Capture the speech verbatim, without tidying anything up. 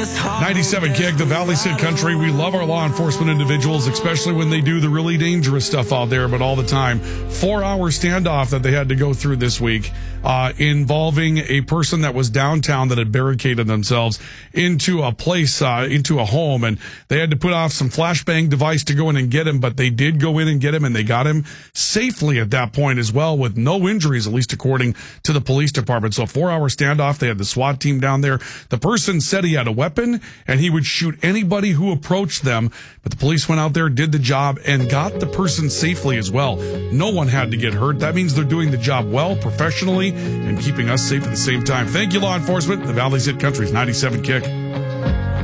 ninety-seven Kick, the Valley Sid Country. We love our law enforcement individuals, especially when they do the really dangerous stuff out there, but all the time. Four-hour standoff that they had to go through this week uh, involving a person that was downtown that had barricaded themselves into a place, uh, into a home, and they had to put off some flashbang device to go in and get him, but they did go in and get him, and they got him safely at that point as well with no injuries, at least according to the police department. So a four-hour standoff. They had the SWAT team down there. The person said he had a weapon and he would shoot anybody who approached them, but the police went out there, did the job, and got the person safely as well. No one had to get hurt. That means they're doing the job well, professionally, and keeping us safe at the same time. Thank you, law enforcement. The Valley Sid Country's ninety-seven Kick.